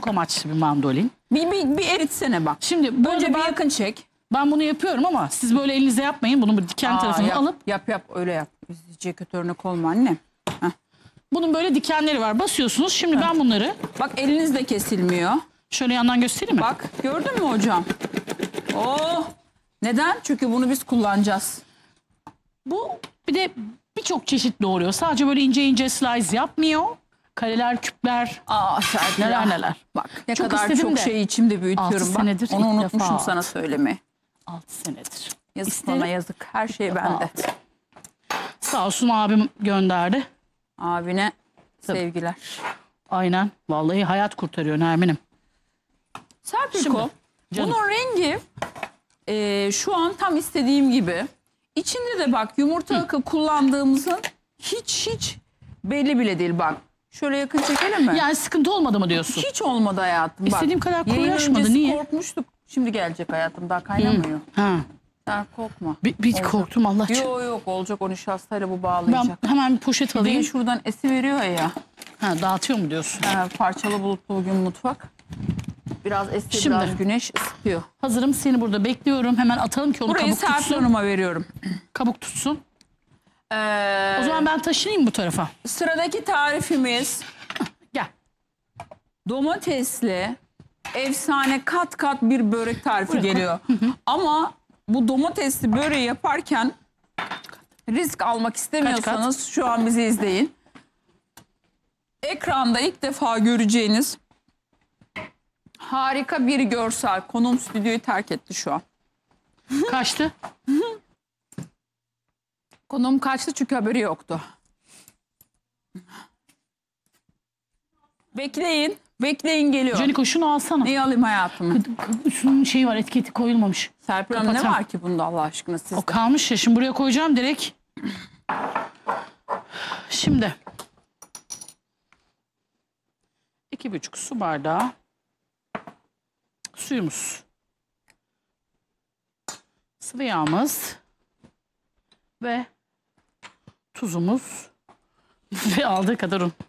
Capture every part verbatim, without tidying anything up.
amaçlı bir mandolin. Bir, bir, bir eritsene bak. Şimdi böyle Önce bir ben, yakın çek. ben bunu yapıyorum ama siz böyle elinizle yapmayın. Bunu diken Aa, tarafını yap, alıp. Yap yap öyle yap. İzleyiciye kötü örnek olma anne. Heh. Bunun böyle dikenleri var. Basıyorsunuz. Şimdi Heh. ben bunları. Bak eliniz de kesilmiyor. Şöyle yandan göstereyim mi? Bak gördün mü hocam? Oh. Neden? Çünkü bunu biz kullanacağız. Bu bir de birçok çeşit doğuruyor. Sadece böyle ince ince slice yapmıyor. Kareler, küpler. Aa Serpil neler ya. neler. Bak ne Çok kadar çok de, şey içimde büyütüyorum. altı Bak senedir onu ilk unutmuşum defa sana söylemeyi. altı senedir. Yazık İsterim. bana yazık. Her şey bende. Altı. Sağ olsun abim gönderdi. Abine Tabii. sevgiler. Aynen. Vallahi hayat kurtarıyor Nermin'im. Serpilko, bunun rengi e, şu an tam istediğim gibi. İçinde de bak yumurta akı kullandığımızın hiç hiç belli bile değil bak. Şöyle yakın çekelim mi? Yani sıkıntı olmadı mı diyorsun? Hiç olmadı hayatım. Bak, İstediğim kadar yayın koyulaşmadı. öncesi Niye? korkmuştuk. Şimdi gelecek hayatım, daha kaynamıyor. Ha. Sen korkma. Bir, bir korktum Allah aşkına. Yok yok olacak, o nişastayla bu bağlayacak. Ben hemen bir poşet Bir alayım. de şuradan esi veriyor ya. Ha, dağıtıyor mu diyorsun? Ha, parçalı bulutlu bugün mutfak. Biraz esti, Şimdi. biraz güneş ısıtıyor. Hazırım, seni burada bekliyorum. Hemen atalım ki onu Burayı kabuk Serpil tutsun. Hanım'a veriyorum. Kabuk tutsun. Ee, O zaman ben taşınayım bu tarafa. Sıradaki tarifimiz Gel. domatesli efsane kat kat bir börek tarifi Buyurun. geliyor. Hı hı. Ama bu domatesli böreği yaparken risk almak istemiyorsanız Kaç kat? şu an bizi izleyin. Ekranda ilk defa göreceğiniz harika bir görsel. Konuğum stüdyoyu terk etti şu an. Kaçtı? Konuğum kaçtı çünkü haberi yoktu. Bekleyin. Bekleyin geliyor. Caniko şunu alsana. Neyi alayım hayatım? Şunun şeyi var, etiketi koyulmamış. Serpil Hanım ne Kapatacağım. var ki bunda Allah aşkına sizde? O kalmış ya, şimdi buraya koyacağım direkt. Şimdi. iki buçuk su bardağı suyumuz. Sıvı yağımız. Ve tuzumuz. Ve aldığı kadar un.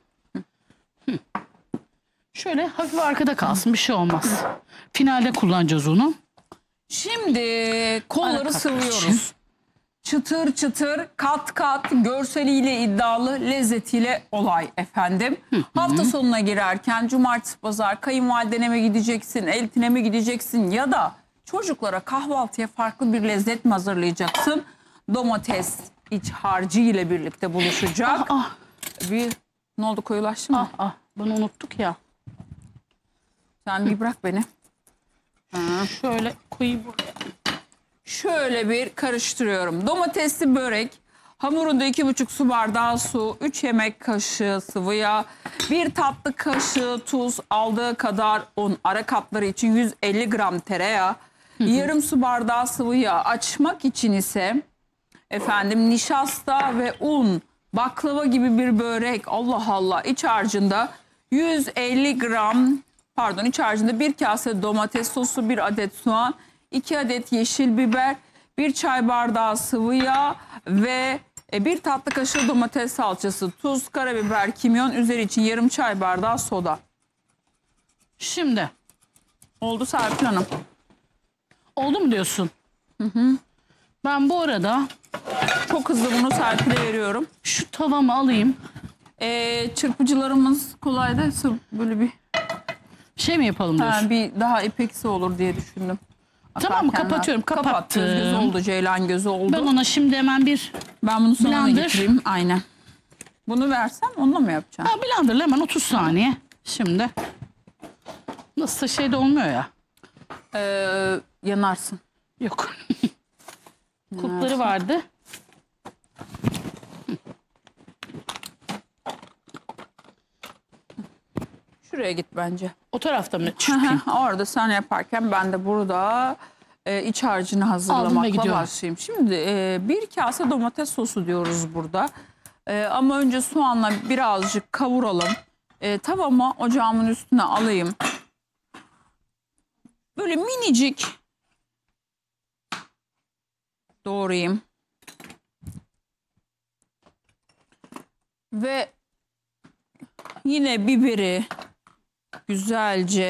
Şöyle hafif arkada kalsın, bir şey olmaz. Finalde kullanacağız onu. Şimdi kolları Ara katmak sıvıyoruz. için. Çıtır çıtır, kat kat, görseliyle iddialı, lezzetiyle olay efendim. Hı hı. Hafta sonuna girerken cumartesi pazar kayınvalidene mi gideceksin, eltine mi gideceksin ya da çocuklara kahvaltıya farklı bir lezzet mi hazırlayacaksın? Domates iç harcı ile birlikte buluşacak. Ah, ah. Bir ne oldu, koyulaştı mı? Ah ah, bunu unuttuk ya. Sen bir bırak beni. Ha, şöyle koyayım buraya. Şöyle bir karıştırıyorum. Domatesli börek. Hamurunda iki buçuk su bardağı su, üç yemek kaşığı sıvı yağ, bir tatlı kaşığı tuz, aldığı kadar un, ara katları için yüz elli gram tereyağı, hı hı. yarım su bardağı sıvı yağ. Açmak için ise efendim nişasta ve un, baklava gibi bir börek. Allah Allah, iç harcında yüz elli gram, pardon iç harcında bir kase domates sosu, bir adet soğan, iki adet yeşil biber, bir çay bardağı sıvı yağ ve bir tatlı kaşığı domates salçası, tuz, karabiber, kimyon, üzeri için yarım çay bardağı soda. Şimdi. Oldu Serpil Hanım. Oldu mu diyorsun? Hı hı. Ben bu arada çok hızlı bunu Serpil'e veriyorum. Şu tavamı alayım. Ee, çırpıcılarımız kolay da böyle bir şey mi yapalım diyorsun? Ha, bir daha ipeksi olur diye düşündüm. Tamam mı? Kapatıyorum. Kapattım. Kapat. Göz gözü oldu. Ceylan gözü oldu. Ben ona şimdi hemen bir Ben bunu sonra blender. getireyim. Aynen. Bunu versem onunla mı yapacağım? Ha, blenderla hemen otuz saniye. Şimdi. Nasılsa şey de olmuyor ya. Ee, yanarsın. Yok. Kulpları vardı. Şuraya git bence. O tarafta mı çırpayım? Orada sen yaparken ben de burada e, iç harcını hazırlamakla başlayayım. Şimdi e, bir kase domates sosu diyoruz burada. E, ama önce soğanla birazcık kavuralım. E, tavamı ocağımın üstüne alayım. Böyle minicik doğrayayım. Ve yine biberi güzelce